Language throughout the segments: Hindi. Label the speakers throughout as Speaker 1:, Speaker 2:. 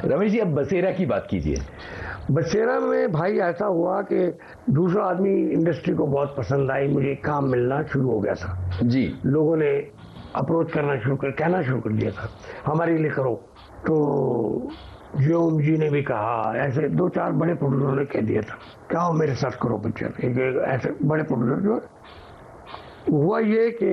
Speaker 1: रमेश जी, अब बसेरा की बात कीजिए।
Speaker 2: बसेरा में भाई ऐसा हुआ कि दूसरा आदमी इंडस्ट्री को बहुत पसंद आई, मुझे काम मिलना शुरू हो गया था
Speaker 1: जी।
Speaker 2: लोगों ने अप्रोच करना शुरू कर, कहना शुरू कर दिया था हमारे लिए करो। तो जियोम जी ने भी कहा, ऐसे 2-4 बड़े प्रोड्यूसरों ने कह दिया था क्या हो मेरे साथ करो पिक्चर। एक ऐसे बड़े प्रोड्यूसर जो हुआ ये कि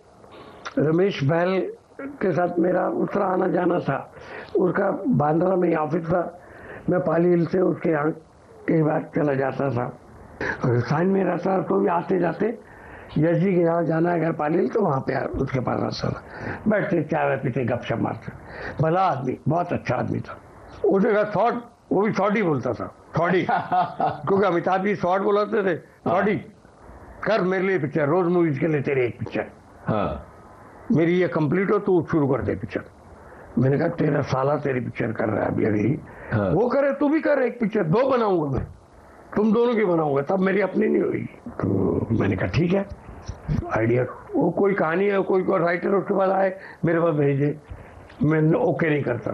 Speaker 2: रमेश बहल के साथ मेरा उस तरह आना जाना था। उसका बांद्रा में ऑफिस था, मैं पाली हिल से उसके यहाँ कई बार चला जाता था। अगर साइन में रहता तो भी आते जाते यश जी के यहाँ जाना है अगर पाली हिल तो वहाँ पे उसके पास आता था, बैठते चाय पीते गपशप मारते। भला आदमी, बहुत अच्छा आदमी था। उसने कहा शॉर्ट, वो भी शॉर्ट ही बोलता था, शॉर्ट ही क्योंकि अमिताभ जी शॉर्ट बोलाते थे। शॉर्ट ही कर मेरे लिए पिक्चर, रोज मूवीज के लिए तेरे एक पिक्चर।
Speaker 1: हाँ।
Speaker 2: मेरी ये कंप्लीट हो तो शुरू कर दे पिक्चर। मैंने कहा तेरा साला तेरी पिक्चर कर रहा है अभी अभी।
Speaker 1: हाँ।
Speaker 2: वो करे तू भी कर, एक पिक्चर 2 बनाऊंगा मैं, तुम दोनों की बनाऊंगा, तब मेरी अपनी नहीं होगी। तो मैंने कहा ठीक है, आइडिया। वो कोई कहानी है, कोई राइटर उसके बाद आए मेरे पास भेजे, मैं ओके नहीं करता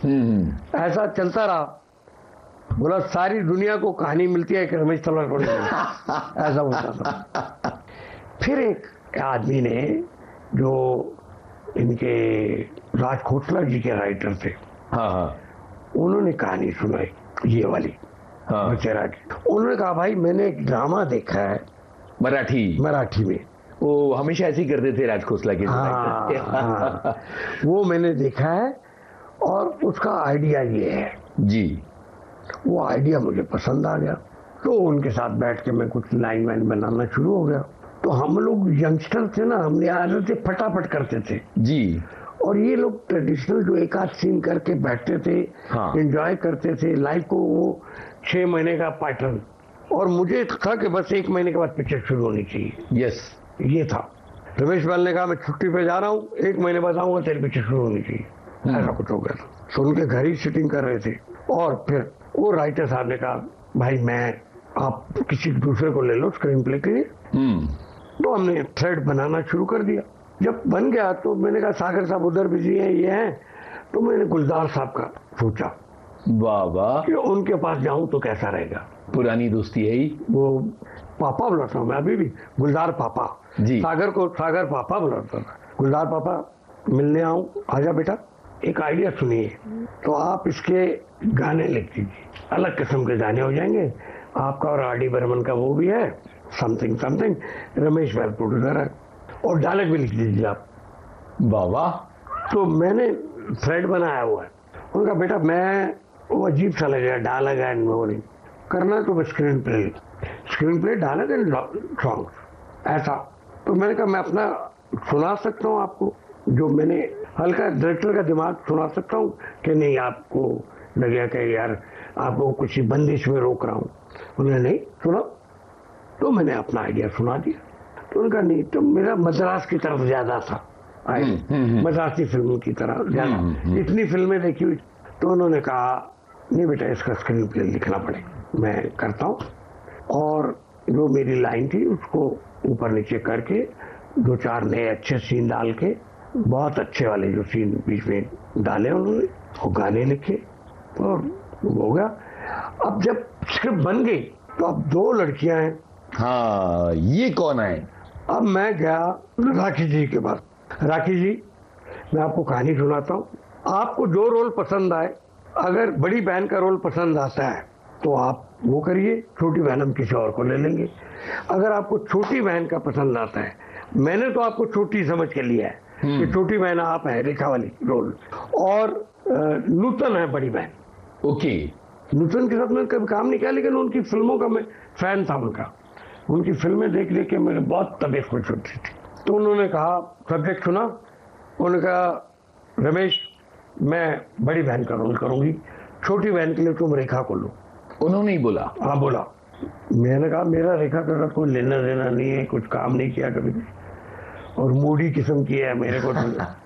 Speaker 2: था। ऐसा चलता रहा। बोला सारी दुनिया को कहानी मिलती है कि रमेश तलवार को नहीं ऐसा होता था। फिर एक आदमी ने जो इनके राज खोसला जी के राइटर थे,
Speaker 1: हाँ हाँ,
Speaker 2: उन्होंने कहानी सुनाई ये वाली,
Speaker 1: हाँ,
Speaker 2: बसेरा की। उन्होंने कहा भाई मैंने एक ड्रामा देखा है मराठी में।
Speaker 1: वो हमेशा ऐसे ही करते थे राज खोसला के।
Speaker 2: हाँ, वो मैंने देखा है और उसका आइडिया ये है
Speaker 1: जी।
Speaker 2: वो आइडिया मुझे पसंद आ गया। तो उनके साथ बैठ के मैं कुछ लाइन वाइन बनाना शुरू हो गया। तो हम लोग यंगस्टर थे ना, हमने आदत से फटाफट करते थे
Speaker 1: जी।
Speaker 2: और ये लोग ट्रेडिशनल जो एक आध सीन करके बैठते थे,
Speaker 1: हाँ,
Speaker 2: एंजॉय करते थे लाइफ को। वो 6 महीने का पैटर्न, और मुझे था कि बस 1 महीने के बाद पिक्चर शुरू होनी चाहिए।
Speaker 1: यस,
Speaker 2: ये था। रमेश बहल ने कहा मैं छुट्टी पे जा रहा हूँ, 1 महीने बाद आऊंगा, तेरी पिक्चर शुरू होनी चाहिए। ऐसा कुछ हो गया था। तो उनके घर ही शूटिंग कर रहे थे और फिर वो राइटर साहब ने कहा भाई आप किसी दूसरे को ले लो स्क्रीन प्ले के लिए। तो हमने थ्रेड बनाना शुरू कर दिया। जब बन गया तो मैंने कहा सागर साहब उधर बिजी हैं, ये हैं। तो मैंने गुलजार साहब का सोचा,
Speaker 1: वाह वाह,
Speaker 2: कि उनके पास जाऊं तो कैसा रहेगा।
Speaker 1: पुरानी दोस्ती है ही।
Speaker 2: वो पापा बुलाता हूँ मैं अभी भी, गुलजार पापा
Speaker 1: जी।
Speaker 2: सागर को सागर पापा बुलाता था। गुलजार पापा मिलने आऊं, आजा बेटा एक आइडिया सुनिए। तो आप इसके गाने लिख दीजिए, अलग किस्म के गाने हो जाएंगे। आपका और आर डी बर्मन का वो भी है, समथिंग समथिंग, रमेश बहल प्रोड्यूसर है, और डायलॉग भी लिख दीजिए आप।
Speaker 1: वाह वाह।
Speaker 2: तो मैंने थ्रेड बनाया हुआ है। उनका बेटा मैं वो अजीब सा लगेगा डायलॉग एंड बोलिंग करना, तो screen play dialogue and song ऐसा। तो मैंने कहा मैं अपना सुना सकता हूँ आपको, जो मैंने हल्का डायरेक्टर का दिमाग सुना सकता हूँ कि नहीं आपको लगेगा कि यार आपको कुछ बंदिश में रोक रहा हूँ। उन्होंने नहीं सुना। तो मैंने अपना आइडिया सुना दिया। तो उनका नहीं, तो मेरा मद्रास की तरफ ज्यादा था, मद्रासी फिल्मों की तरह ज्यादा, इतनी फिल्में देखी हुई। तो उन्होंने कहा नहीं बेटा इसका स्क्रीन प्ले लिखना पड़ेगा, मैं करता हूँ। और जो मेरी लाइन थी उसको ऊपर नीचे करके 2-4 नए अच्छे सीन डाल के, बहुत अच्छे वाले जो सीन बीच में डाले उन्होंने, वो गाने लिखे और हो गया। अब जब स्क्रिप्ट बन गई तो अब 2 लड़कियां हैं।
Speaker 1: हाँ, ये कौन है?
Speaker 2: अब मैं गया राखी जी के पास। राखी जी मैं आपको कहानी सुनाता हूँ, आपको जो रोल पसंद आए, अगर बड़ी बहन का रोल पसंद आता है तो आप वो करिए, छोटी बहन हम किसी और को ले लेंगे। अगर आपको छोटी बहन का पसंद आता है, मैंने तो आपको छोटी समझ के लिया है कि छोटी बहन आप है, रेखा वाली रोल, और नूतन है बड़ी बहन।
Speaker 1: ओके।
Speaker 2: नूतन के साथ मैंने कभी काम नहीं किया, लेकिन उनकी फिल्मों का मैं फैन था उनका। उनकी फिल्में देख देख के मेरे बहुत तबीयत खुश होती थी। तो उन्होंने कहा सब्जेक्ट सुना, उन्होंने कहा रमेश मैं बड़ी बहन का रोल करूंगी, छोटी बहन के लिए तुम रेखा को लो।
Speaker 1: उन्होंने ही बोला?
Speaker 2: हाँ बोला। मैंने कहा मेरा रेखा के साथ कोई लेना देना नहीं है, कुछ काम नहीं किया कभी, और मूडी किस्म की है मेरे को।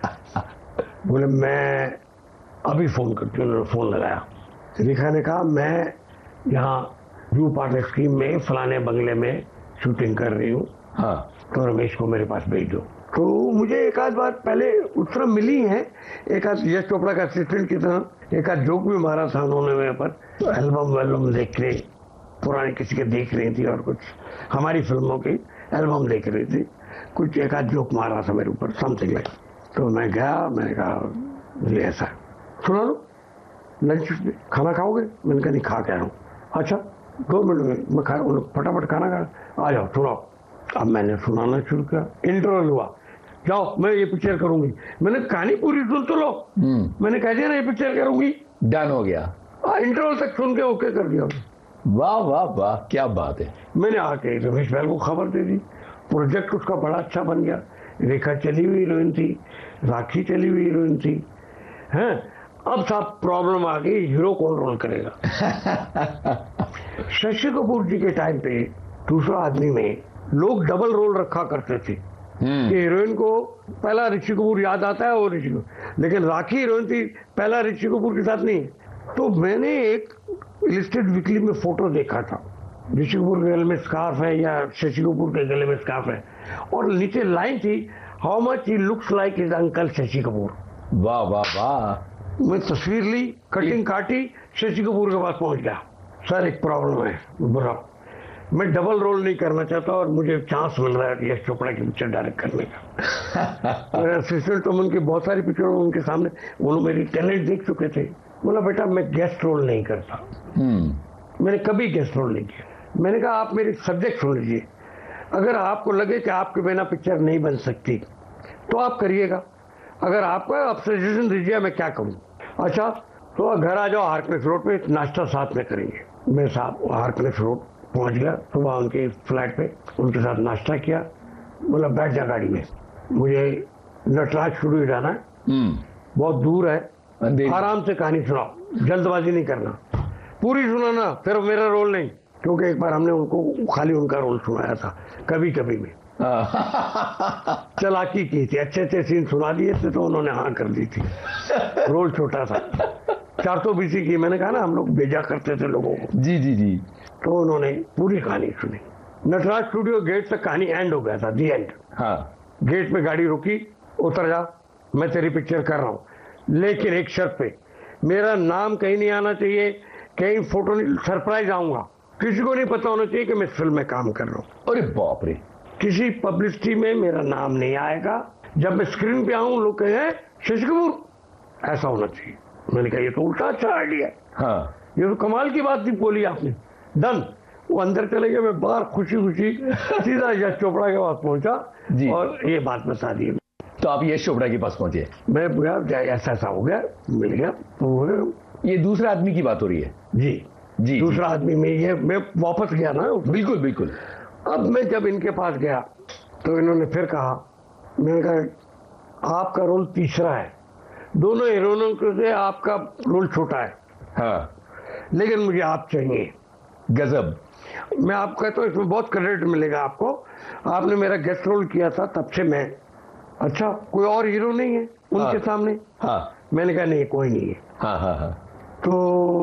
Speaker 2: बोले मैं अभी फोन करती हूँ। उन्होंने फोन लगाया। रेखा ने कहा मैं यहाँ जू पार्क स्कीम में फलाने बंगले में शूटिंग कर रही हूँ, हाँ, तो रमेश को मेरे पास भेज दो। तो मुझे एक आध बार पहले उस तरह मिली है, एक आध यश चोपड़ा का असिस्टेंट की तरह एक आध जोक भी मारा था उन्होंने मेरे पर। तो एल्बम देख रहे, पुराने किसी के देख रही थी और कुछ हमारी फिल्मों की एल्बम देख रही थी, कुछ एक आध जोक मारा था मेरे ऊपर, समथिंग लाइक। तो मैं गया, मैंने कहा ये ऐसा सुना लो, लंच खाना खाओगे? मैंने कहा नहीं, खा के आया हूँ। अच्छा 2 मिनट में मैं खा, फटाफट खाना खा, आ जाओ सुनाओ। अब मैंने सुनाना शुरू किया, इंटरवल हुआ, जाओ मैं ये पिक्चर करूंगी। मैंने कहानी पूरी सुन तो लो, मैंने कह दिया ना ये पिक्चर करूंगी,
Speaker 1: डन हो गया।
Speaker 2: इंटरवल तक सुन के ओके कर दिया।
Speaker 1: वाह वाह वाह, क्या बात है।
Speaker 2: मैंने आके रमेश भाई को खबर दे दी, प्रोजेक्ट उसका बड़ा अच्छा बन गया। रेखा चली हुई हीरोइन थी, राखी चली हुई हीरोइन थी, हैं। अब साहब प्रॉब्लम आ गई, हीरो कौन रोल करेगा। शशि कपूर जी के टाइम पे दूसरा आदमी में लोग डबल रोल रखा करते थे कि हीरोइन को पहला ऋषि कपूर याद आता है, और ऋषि कपूर, लेकिन राखी हीरोइन थी, पहला ऋषि कपूर के साथ नहीं। तो मैंने एक इलिस्ट्रेट वीकली में फोटो देखा था, ऋषि कपूर के गले में स्कार्फ है या शशि कपूर के गले में स्कार्फ है, और नीचे लाइन थी, how much he looks like his uncle Shashi Kapoor.
Speaker 1: वाह वाह वाह।
Speaker 2: मैं तस्वीर ली, कटिंग काटी, शशि कपूर के पास पहुंच गया। सर एक प्रॉब्लम है, बुरा, मैं डबल रोल नहीं करना चाहता और मुझे चांस मिल रहा है यश चोपड़ा की पिक्चर डायरेक्ट करने का। मेरे असिस्टेंट तो उनकी बहुत सारी पिक्चर उनके सामने, उन्होंने मेरी टैलेंट देख चुके थे। बोला बेटा मैं गेस्ट रोल नहीं करता, मैंने कभी गेस्ट रोल नहीं किया। मैंने कहा आप मेरी सब्जेक्ट सुन लीजिए, अगर आपको लगे कि आपके बिना पिक्चर नहीं बन सकती तो आप करिएगा, अगर आपको आप सजेशन दीजिए मैं क्या करूं। अच्छा तो घर आ जाओ, हारक्लिफ रोड पे नाश्ता साथ में करेंगे। मैं साहब हारक्लिफ रोड पहुंच गया, सुबह उनके फ्लैट पे उनके साथ नाश्ता किया। बोला बैठ जा गाड़ी में, मुझे नटराज स्टूडियो जाना है, बहुत दूर है, आराम से कहानी सुनाओ, जल्दबाजी नहीं करना, पूरी सुनाना, फिर मेरा रोल नहीं, क्योंकि एक बार हमने उनको खाली उनका रोल सुनाया था कभी कभी में। चालाकी की थी, अच्छे अच्छे सीन सुना दिए थे तो उन्होंने हाँ कर दी थी। रोल छोटा था, 420 की, मैंने कहा ना हम लोग भेजा करते थे लोगों को।
Speaker 1: जी जी जी।
Speaker 2: तो उन्होंने पूरी कहानी सुनी। नटराज स्टूडियो गेट तक कहानी एंड हो गया था, दी एंड।
Speaker 1: हाँ।
Speaker 2: गेट पे गाड़ी रुकी, उतर जा, मैं तेरी पिक्चर कर रहा हूँ, लेकिन एक शर्त पे, मेरा नाम कहीं नहीं आना चाहिए, कहीं फोटो नहीं, सरप्राइज आऊंगा, किसी को नहीं पता होना चाहिए कि मैं इस फिल्म में काम कर रहा हूँ।
Speaker 1: अरे बाप रे।
Speaker 2: किसी पब्लिसिटी में मेरा नाम नहीं आएगा, जब मैं स्क्रीन पे आऊं लोग कहे शशि कपूर, ऐसा होना चाहिए। मैंने कहा ये तो उल्टा अच्छा आइडिया है।
Speaker 1: हाँ।
Speaker 2: ये तो कमाल की बात थी, बोली आपने, डन। वो अंदर चले गए, मैं बाहर खुशी खुशी सीधा यश चोपड़ा के पास पहुंचा और ये बात बता दी।
Speaker 1: तो आप यश चोपड़ा के पास पहुंचे?
Speaker 2: मैं ऐसा ऐसा हो गया, मिल गया।
Speaker 1: ये दूसरा आदमी की बात हो रही है?
Speaker 2: जी जी, दूसरा आदमी में ये मैं वापस गया ना।
Speaker 1: बिल्कुल बिल्कुल।
Speaker 2: अब मैं जब इनके पास गया तो इन्होंने फिर कहा, मैंने कहा आपका रोल तीसरा है, दोनों हीरोइनों से आपका रोल छोटा है।
Speaker 1: हाँ।
Speaker 2: लेकिन मुझे आप चाहिए।
Speaker 1: गजब।
Speaker 2: मैं आपको कहता हूँ इसमें बहुत क्रेडिट मिलेगा आपको, आपने मेरा गेस्ट रोल किया था तब से मैं, अच्छा कोई और हीरो नहीं है उनके सामने?
Speaker 1: हाँ।
Speaker 2: मैंने कहा नहीं कोई नहीं है।
Speaker 1: हाँ हाँ हाँ।
Speaker 2: तो